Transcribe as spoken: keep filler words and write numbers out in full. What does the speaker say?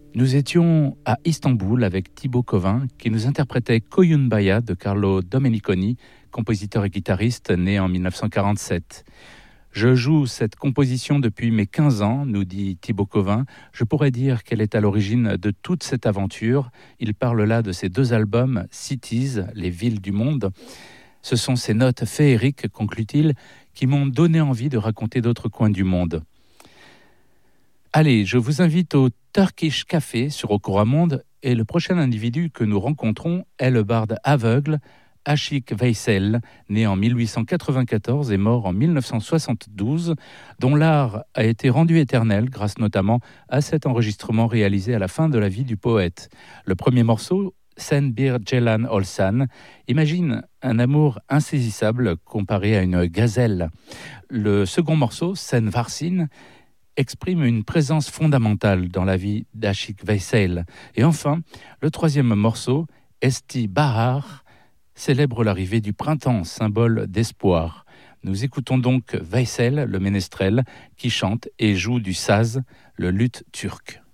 Nous étions à Istanbul avec Thibaut Covin qui nous interprétait Koyun Baya de Carlo Domeniconi, compositeur et guitariste né en dix-neuf cent quarante-sept. Je joue cette composition depuis mes quinze ans, nous dit Thibaut Covin. Je pourrais dire qu'elle est à l'origine de toute cette aventure. Il parle là de ses deux albums, Cities, les villes du monde. Ce sont ces notes féeriques, conclut-il, qui m'ont donné envie de raconter d'autres coins du monde. Allez, je vous invite au Turkish Café sur Okoramonde et le prochain individu que nous rencontrons est le barde aveugle Aşık Veysel, né en mille huit cent quatre-vingt-quatorze et mort en mille neuf cent soixante-douze, dont l'art a été rendu éternel grâce notamment à cet enregistrement réalisé à la fin de la vie du poète. Le premier morceau, Sen Bir Ceylan Olsan, imagine un amour insaisissable comparé à une gazelle. Le second morceau, Sen Varsin, exprime une présence fondamentale dans la vie d'Aşık Veysel. Et enfin, le troisième morceau, Esti Bahar, célèbre l'arrivée du printemps, symbole d'espoir. Nous écoutons donc Veysel, le ménestrel, qui chante et joue du saz, le luth turc.